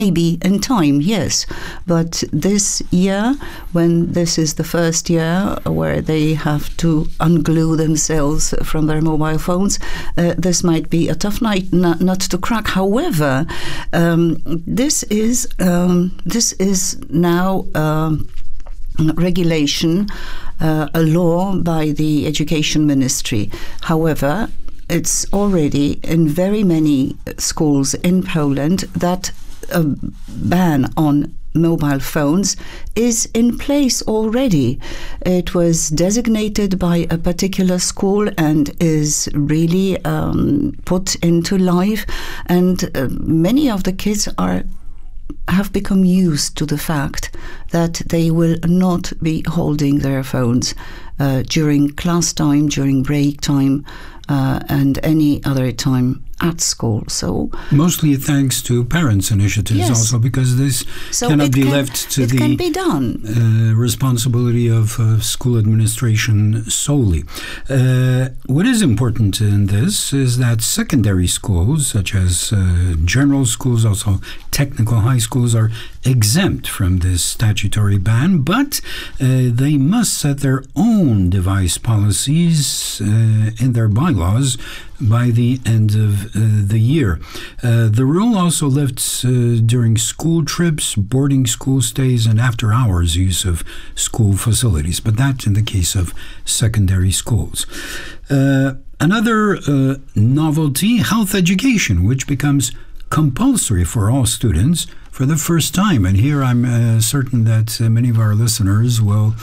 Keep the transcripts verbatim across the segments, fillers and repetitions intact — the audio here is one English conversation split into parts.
Maybe in time, yes. But this year, when this is the first year where they have to unglue themselves from their mobile phones, uh, this might be a tough night not, not to crack. However, um, this is um, this is now um, regulation, uh, a law by the Education Ministry. However, it's already in very many schools in Poland that a ban on mobile phones is in place already. It was designated by a particular school and is really um, put into life, and uh, many of the kids are have become used to the fact that they will not be holding their phones uh, during class time, during break time, uh, and any other time at school. So mostly thanks to parents' initiatives, yes. Also, because this so cannot be can, left to it the can be done. Uh, responsibility of uh, school administration solely. Uh, what is important in this is that secondary schools, such as uh, general schools, also technical high schools, are exempt from this statutory ban, but uh, they must set their own device policies uh, in their bylaws by the end of uh, the year. Uh, the rule also lifts uh, during school trips, boarding school stays, and after-hours use of school facilities, but that's in the case of secondary schools. Uh, another uh, novelty, health education, which becomes compulsory for all students for the first time. And here I'm uh, certain that uh, many of our listeners will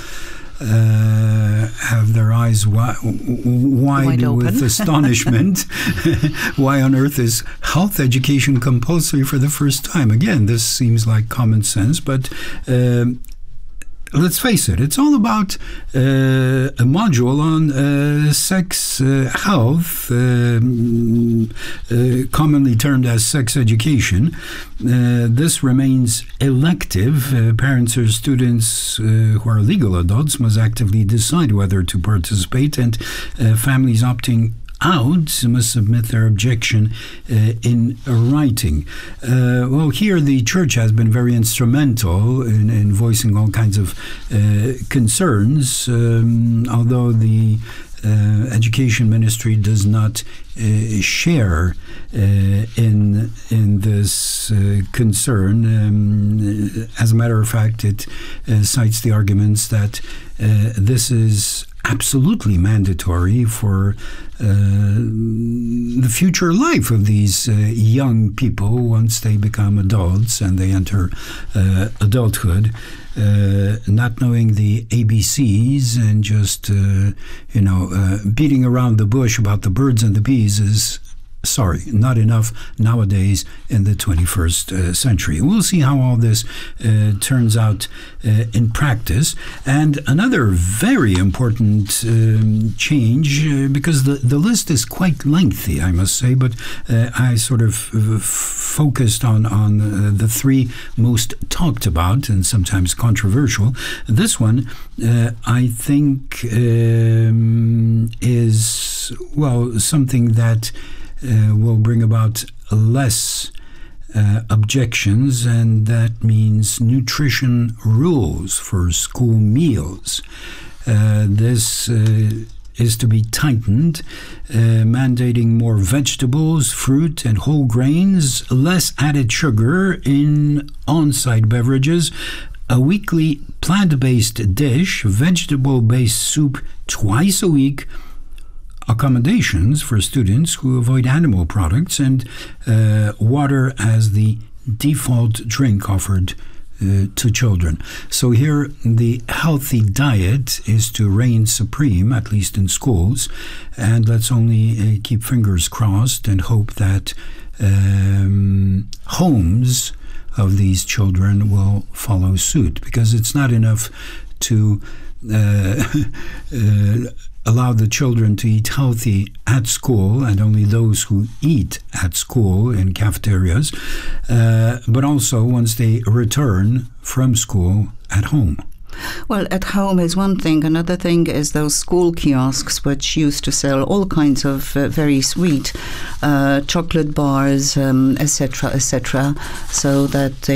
Uh, have their eyes wi- wide, wide with astonishment. Why on earth is health education compulsory for the first time? Again, this seems like common sense, but uh, let's face it, it's all about uh, a module on uh, sex uh, health, um, uh, commonly termed as sex education. Uh, this remains elective. Uh, parents or students uh, who are legal adults must actively decide whether to participate, and uh, families opting out must submit their objection uh, in writing. Uh, well, here the church has been very instrumental in, in voicing all kinds of uh, concerns, um, although the uh, Education Ministry does not uh, share uh, in in this uh, concern. Um, as a matter of fact, it uh, cites the arguments that uh, this is absolutely mandatory for uh, the future life of these uh, young people once they become adults and they enter uh, adulthood, uh, not knowing the A B Cs and just, uh, you know, uh, beating around the bush about the birds and the bees is, sorry, not enough nowadays in the twenty-first uh, century. We'll see how all this uh, turns out uh, in practice. And another very important um, change, uh, because the, the list is quite lengthy, I must say, but uh, I sort of uh, focused on, on uh, the three most talked about and sometimes controversial. This one, uh, I think, um, is, well, something that Uh, will bring about less uh, objections, and that means nutrition rules for school meals. Uh, this uh, is to be tightened, uh, mandating more vegetables, fruit, and whole grains, less added sugar in on-site beverages, a weekly plant-based dish, vegetable-based soup twice a week, accommodations for students who avoid animal products, and uh, water as the default drink offered uh, to children. So here the healthy diet is to reign supreme, at least in schools, and let's only uh, keep fingers crossed and hope that um, homes of these children will follow suit, because it's not enough to uh, uh, allow the children to eat healthy at school, and only those who eat at school in cafeterias, uh, but also once they return from school at home. Well, at home is one thing. Another thing is those school kiosks which used to sell all kinds of uh, very sweet uh, chocolate bars, um, et cetera, et cetera, so that they